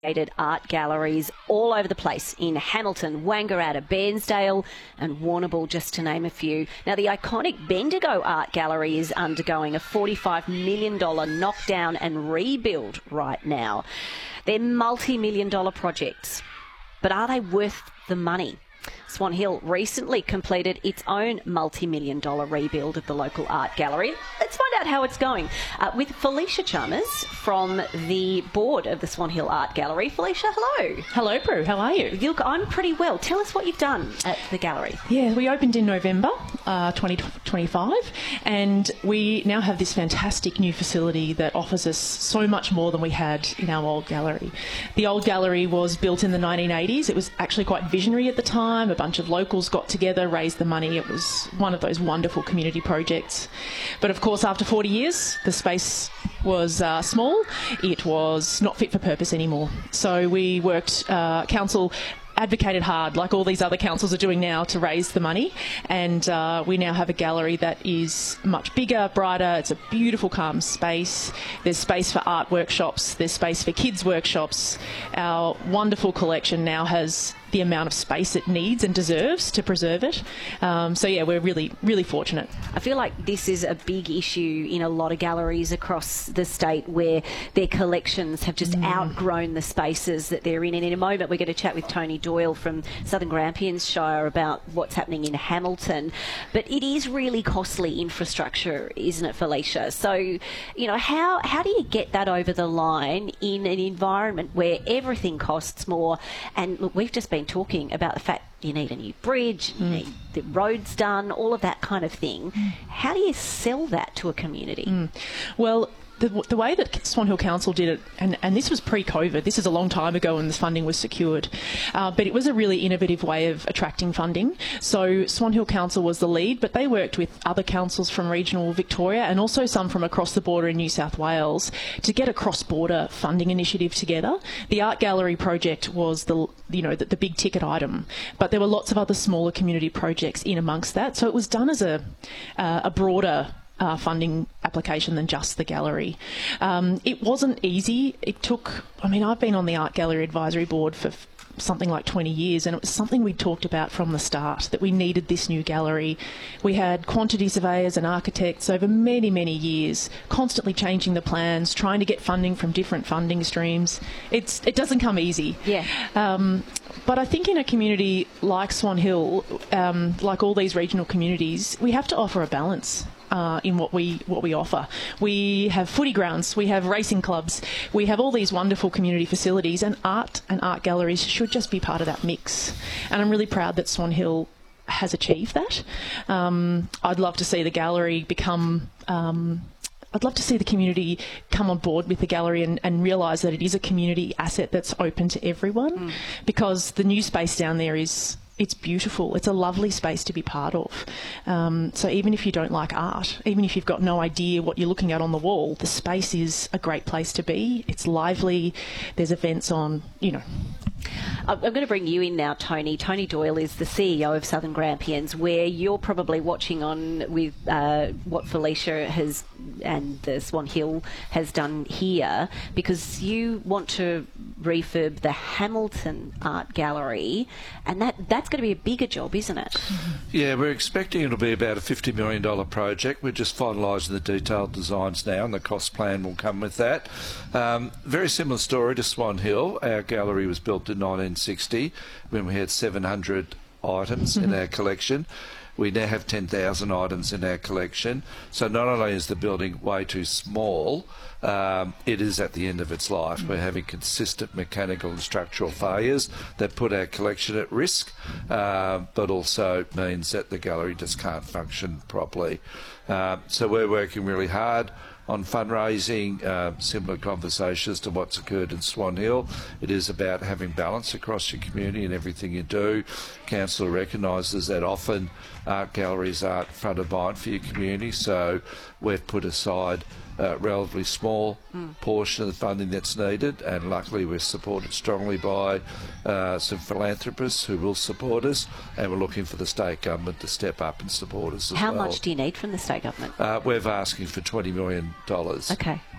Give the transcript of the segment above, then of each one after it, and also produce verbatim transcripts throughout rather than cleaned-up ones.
art galleries all over the place in Hamilton, Wangaratta, Bairnsdale and Warrnambool, just to name a few. Now, the iconic Bendigo Art Gallery is undergoing a forty-five million dollars knockdown and rebuild right now. They're multi-million dollar projects, but are they worth the money? Swan Hill recently completed its own multi-million dollar rebuild of the local art gallery. Let's find out how it's going uh, with Felicia Chalmers from the board of the Swan Hill Art Gallery. Felicia, hello. Hello, Prue. How are you? You look, I'm pretty well. Tell us what you've done at the gallery. Yeah, we opened in November uh, twenty twenty-five, and we now have this fantastic new facility that offers us so much more than we had in our old gallery. The old gallery was built in the nineteen eighties. It was actually quite visionary at the time. A bunch of locals got together, raised the money. It was one of those wonderful community projects. But of course, after forty years, the space was uh, small. It was not fit for purpose anymore. So we worked, uh, council advocated hard, like all these other councils are doing now, to raise the money, and uh, we now have a gallery that is much bigger, brighter. It's a beautiful, calm space. There's space for art workshops, there's space for kids workshops. Our wonderful collection now has the amount of space it needs and deserves to preserve it. Um, so yeah, we're really, really fortunate. I feel like this is a big issue in a lot of galleries across the state where their collections have just mm. outgrown the spaces that they're in. And in a moment, we're going to chat with Tony Doyle from Southern Grampians Shire about what's happening in Hamilton. But it is really costly infrastructure, isn't it, Felicia? So, you know, how, how do you get that over the line in an environment where everything costs more? And look, we've just been talking about the fact you need a new bridge, you mm. need the roads done, all of that kind of thing. Mm. How do you sell that to a community? Mm. Well, the, the way that Swan Hill Council did it, and, and this was pre-COVID, this is a long time ago when this funding was secured, uh, but it was a really innovative way of attracting funding. So Swan Hill Council was the lead, but they worked with other councils from regional Victoria and also some from across the border in New South Wales to get a cross-border funding initiative together. The Art Gallery project was the, you know, the, the big ticket item, but there were lots of other smaller community projects in amongst that. So it was done as a, uh, a broader Uh, funding application than just the gallery. Um, it wasn't easy. It took, I mean, I've been on the Art Gallery Advisory Board for f- something like twenty years, and it was something we talked about from the start, that we needed this new gallery. We had quantity surveyors and architects over many, many years, constantly changing the plans, trying to get funding from different funding streams. It's, it doesn't come easy. Yeah. Um, but I think in a community like Swan Hill, um, like all these regional communities, we have to offer a balance. Uh, in what we what we offer. We have footy grounds, we have racing clubs, we have all these wonderful community facilities, and art and art galleries should just be part of that mix. And I'm really proud that Swan Hill has achieved that. Um, I'd love to see the gallery become... Um, I'd love to see the community come on board with the gallery and, and realise that it is a community asset that's open to everyone, mm. because the new space down there is... It's beautiful. It's a lovely space to be part of. Um, so even if you don't like art, even if you've got no idea what you're looking at on the wall, the space is a great place to be. It's lively. There's events on, you know. I'm going to bring you in now, Tony. Tony Doyle is the C E O of Southern Grampians, where you're probably watching on with uh, what Felicia has and the Swan Hill has done here, because you want to refurb the Hamilton Art Gallery, and that, that's going to be a bigger job, isn't it? Yeah, we're expecting it'll be about a fifty million dollars project. We're just finalising the detailed designs now, and the cost plan will come with that. Um, very similar story to Swan Hill. Our gallery was built in nineteen sixty when we had seven hundred items mm-hmm. in our collection. We now have ten thousand items in our collection. So not only is the building way too small, um, it is at the end of its life. Mm-hmm. We're having consistent mechanical and structural failures that put our collection at risk, uh, but also means that the gallery just can't function properly. Uh, so we're working really hard on fundraising, uh, similar conversations to what's occurred in Swan Hill. It is about having balance across your community in everything you do. Council recognises that often art galleries aren't front of mind for your community, so we've put aside a relatively small mm. portion of the funding that's needed, and luckily we're supported strongly by uh, some philanthropists who will support us, and we're looking for the state government to step up and support us as How well. much do you need from the state government? Uh, we're asking for twenty million dollars. Okay.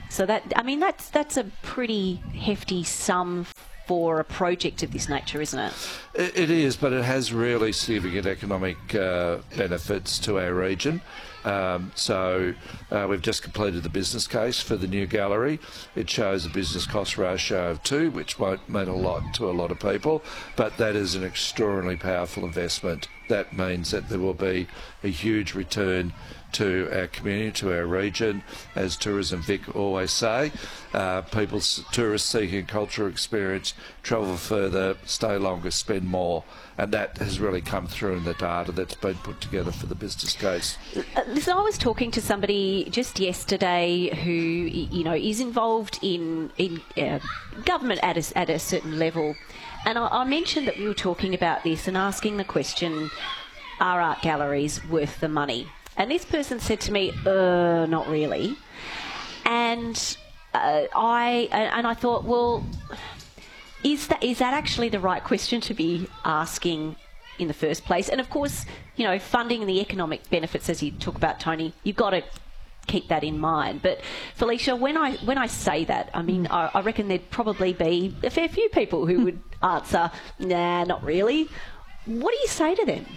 So that, I mean, that's that's a pretty hefty sum for a project of this nature, isn't it? It, it is, but it has really significant economic uh, benefits to our region. Um, so uh, we've just completed the business case for the new gallery. It shows a business cost ratio of two, which won't mean a lot to a lot of people, but that is an extraordinarily powerful investment. That means that there will be a huge return to our community, to our region. As Tourism Vic always say, uh, people, tourists seeking cultural experience, travel further, stay longer, spend more, and that has really come through in the data that's been put together for the business case. Uh, listen, I was talking to somebody just yesterday who, you know, is involved in in uh, government at a, at a certain level, and I, I mentioned that we were talking about this and asking the question, are art galleries worth the money? And this person said to me, uh, not really. And uh, I and I thought, well, is that is that actually the right question to be asking in the first place? And of course, you know, funding and the economic benefits, as you talk about, Tony, you've got to keep that in mind. But Felicia, when I when I say that, I mean, I, I reckon there'd probably be a fair few people who would answer, nah, not really. What do you say to them?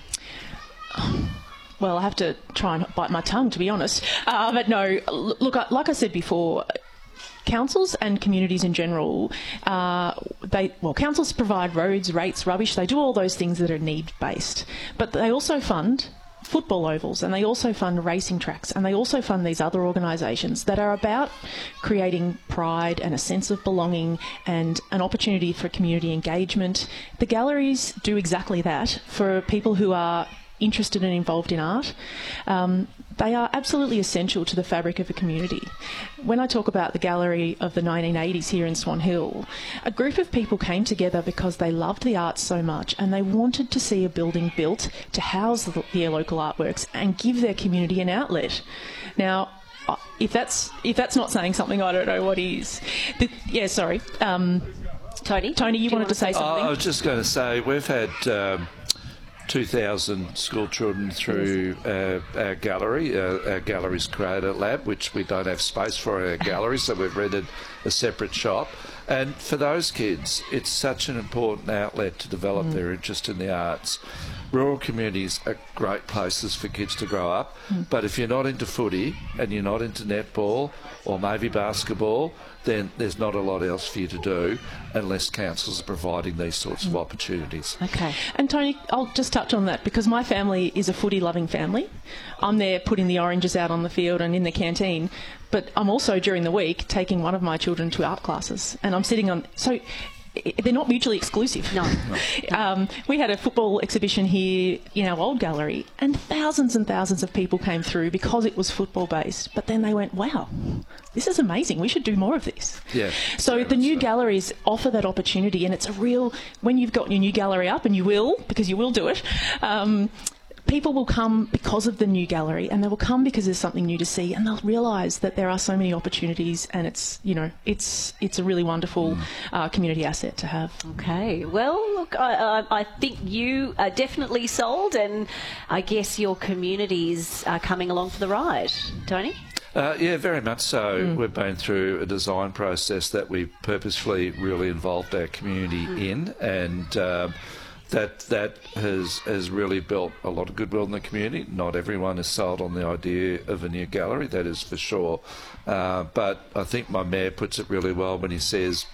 Well, I have to try and bite my tongue, to be honest. Uh, but no, look, like I said before, councils and communities in general, uh, they well, councils provide roads, rates, rubbish. They do all those things that are need-based. But they also fund football ovals, and they also fund racing tracks, and they also fund these other organisations that are about creating pride and a sense of belonging and an opportunity for community engagement. The galleries do exactly that for people who are interested and involved in art. Um, they are absolutely essential to the fabric of a community. When I talk about the gallery of the nineteen eighties here in Swan Hill, a group of people came together because they loved the arts so much and they wanted to see a building built to house the, their local artworks and give their community an outlet. Now, if that's if that's not saying something, I don't know what is. The, yeah, sorry. Um, Tony? Tony, you Do wanted you to say something? I was just going to say, we've had Um, two thousand school children through uh, our gallery, uh, our gallery's Creator Lab, which we don't have space for in our gallery, so we've rented a separate shop. And for those kids, it's such an important outlet to develop mm. their interest in the arts. Rural communities are great places for kids to grow up, mm. but if you're not into footy and you're not into netball or maybe basketball, then there's not a lot else for you to do unless councils are providing these sorts of opportunities. Okay. And Tony, I'll just touch on that because my family is a footy-loving family. I'm there putting the oranges out on the field and in the canteen, but I'm also, during the week, taking one of my children to art classes, and I'm sitting on... So they're not mutually exclusive. No. no. Um, we had a football exhibition here in our old gallery, and thousands and thousands of people came through because it was football-based. But then they went, wow, this is amazing. We should do more of this. Yeah. So the new so. galleries offer that opportunity, and it's a real... When you've got your new gallery up, and you will, because you will do it... Um, people will come because of the new gallery, and they will come because there's something new to see, and they'll realise that there are so many opportunities, and it's, you know, it's it's a really wonderful uh, community asset to have. Okay, well, look, I, I, I think you are definitely sold, and I guess your communities are coming along for the ride. Tony? Uh, yeah, very much so. Mm. We've been through a design process that we purposefully really involved our community mm. in, and um, that that has has really built a lot of goodwill in the community. Not everyone is sold on the idea of a new gallery, that is for sure. Uh, but I think my mayor puts it really well when he says,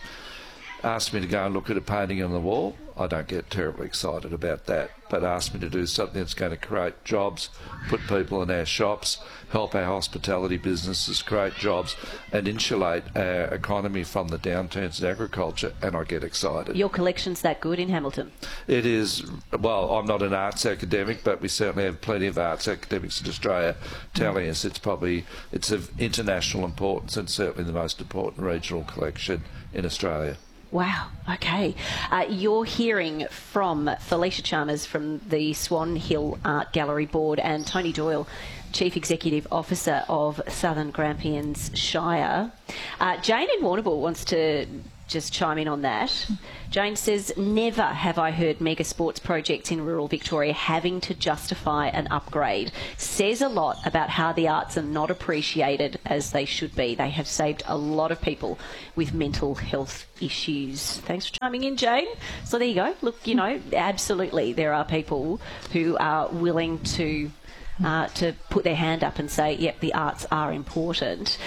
ask me to go and look at a painting on the wall. I don't get terribly excited about that, but ask me to do something that's going to create jobs, put people in our shops, help our hospitality businesses create jobs, and insulate our economy from the downturns in agriculture, and I get excited. Your collection's that good in Hamilton? It is. Well, I'm not an arts academic, but we certainly have plenty of arts academics in Australia telling us it's probably it's of international importance and certainly the most important regional collection in Australia. Wow, okay. Uh, you're hearing from Felicia Chalmers from the Swan Hill Art Gallery Board and Tony Doyle, Chief Executive Officer of Southern Grampians Shire. Uh, Jane in Warrnambool wants to just chime in on that. Jane says, never have I heard mega sports projects in rural Victoria having to justify an upgrade. Says a lot about how the arts are not appreciated as they should be. They have saved a lot of people with mental health issues. Thanks for chiming in, Jane. So there you go. Look, you know, absolutely there are people who are willing to uh, to put their hand up and say, yep, the arts are important.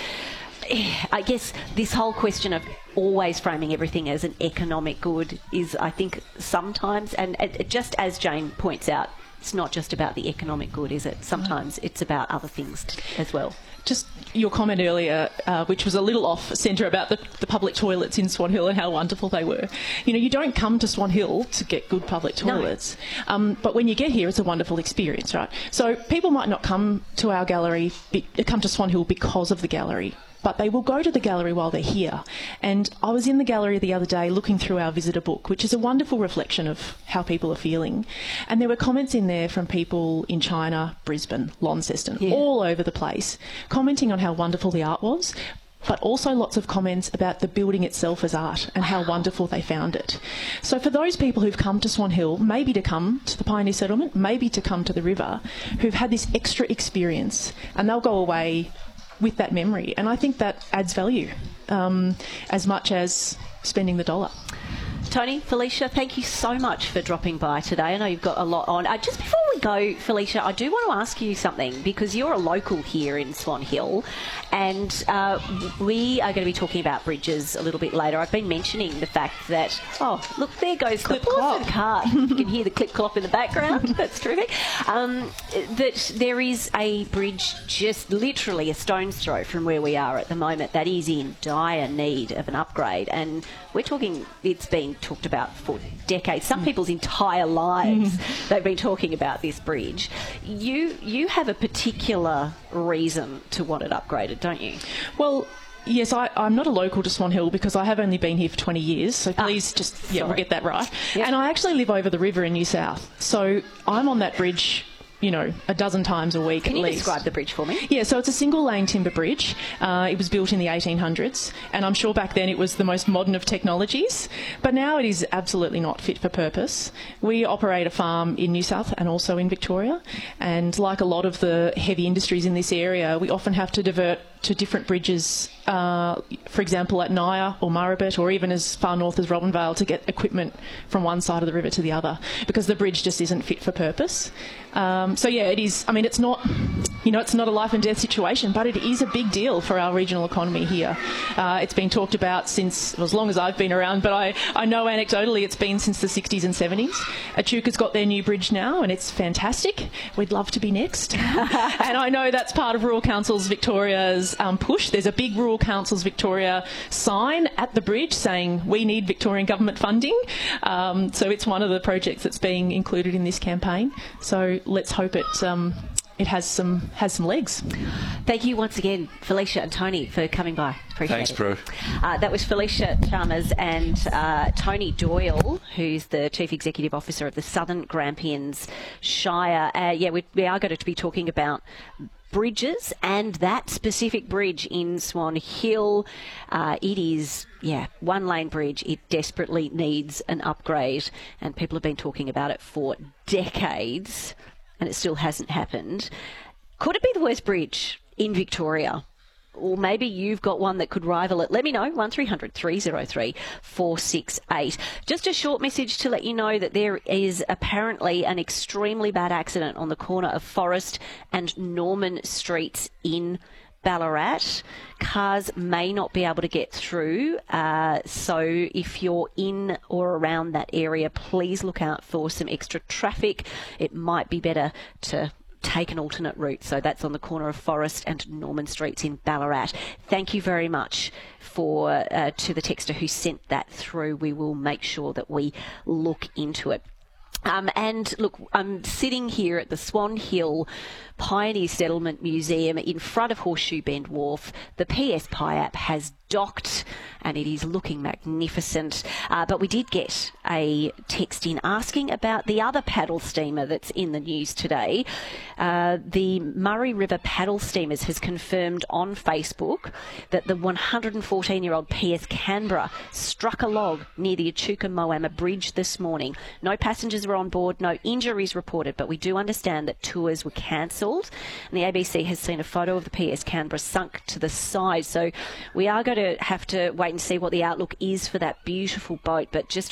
I guess this whole question of always framing everything as an economic good is, I think, sometimes, and it, just as Jane points out, it's not just about the economic good, is it? Sometimes it's about other things as well. Just your comment earlier, uh, which was a little off centre about the, the public toilets in Swan Hill and how wonderful they were. You know, you don't come to Swan Hill to get good public toilets, no. um, but when you get here, it's a wonderful experience, right? So people might not come to our gallery, be, come to Swan Hill because of the gallery, but they will go to the gallery while they're here. And I was in the gallery the other day looking through our visitor book, which is a wonderful reflection of how people are feeling. And there were comments in there from people in China, Brisbane, Launceston, yeah. all over the place, commenting on how wonderful the art was, but also lots of comments about the building itself as art and how wonderful they found it. So for those people who've come to Swan Hill, maybe to come to the Pioneer Settlement, maybe to come to the river, who've had this extra experience, and they'll go away with that memory, and I think that adds value um, as much as spending the dollar. Tony, Felicia, thank you so much for dropping by today. I know you've got a lot on. Uh, just before we go, Felicia, I do want to ask you something, because you're a local here in Swan Hill, and uh, we are going to be talking about bridges a little bit later. I've been mentioning the fact that, oh, look, there goes clip the Pawson cart. You can hear the clip-clop in the background. That's terrific. Um, that there is a bridge just literally a stone's throw from where we are at the moment that is in dire need of an upgrade, and we're talking, it's been talked about for decades. Some people's entire lives mm. they've been talking about this bridge. You you have a particular reason to want it upgraded, don't you? Well, yes, I, I'm not a local to Swan Hill because I have only been here for twenty years, so please ah, just yeah, sorry. we'll get that right. Yep. And I actually live over the river in New South, so I'm on that bridge, you know, a dozen times a week Can at you least. describe the bridge for me? Yeah, so it's a single-lane timber bridge. Uh, it was built in the eighteen hundreds, and I'm sure back then it was the most modern of technologies, but now it is absolutely not fit for purpose. We operate a farm in New South and also in Victoria, and like a lot of the heavy industries in this area, we often have to divert to different bridges, uh, for example, at Naya or Murrabit, or even as far north as Robinvale, to get equipment from one side of the river to the other, because the bridge just isn't fit for purpose. Um, so yeah, it is. I mean, it's not, you know, it's not a life and death situation, but it is a big deal for our regional economy here. Uh, it's been talked about since well, as long as I've been around, but I, I know anecdotally it's been since the sixties and seventies. Echuca's got their new bridge now, and it's fantastic. We'd love to be next. And I know that's part of Rural Councils Victoria's um, push. There's a big Rural Councils Victoria sign at the bridge saying we need Victorian government funding. Um, so it's one of the projects that's being included in this campaign. So let's hope it um, it has some has some legs. Thank you once again, Felicia and Tony, for coming by. Appreciate Thanks, it. Prue. Uh, that was Felicia Chalmers and uh, Tony Doyle, who's the Chief Executive Officer of the Southern Grampians Shire. Uh, yeah, we, we are going to be talking about bridges and that specific bridge in Swan Hill. Uh, it is, yeah, one lane bridge. It desperately needs an upgrade, and people have been talking about it for decades, and it still hasn't happened. Could it be the worst bridge in Victoria? Or maybe you've got one that could rival it. Let me know, one three hundred three oh three four six eight. Just a short message to let you know that there is apparently an extremely bad accident on the corner of Forest and Norman Streets in Ballarat. Cars may not be able to get through, uh, so if you're in or around that area, please look out for some extra traffic. It might be better to take an alternate route. So that's on the corner of Forest and Norman Streets in Ballarat. Thank you very much for uh, to the texter who sent that through. We will make sure that we look into it. Um, and look, I'm sitting here at the Swan Hill Pioneer Settlement Museum in front of Horseshoe Bend Wharf. The P S P I A P has docked and it is looking magnificent. Uh, but we did get a text in asking about the other paddle steamer that's in the news today. Uh, the Murray River Paddle Steamers has confirmed on Facebook that the one hundred fourteen-year-old P S Canberra struck a log near the Echuca Moama Bridge this morning. No passengers were on board, no injuries reported, but we do understand that tours were cancelled. And the A B C has seen a photo of the P S Canberra sunk to the side. So we are going to have to wait and see what the outlook is for that beautiful boat. But just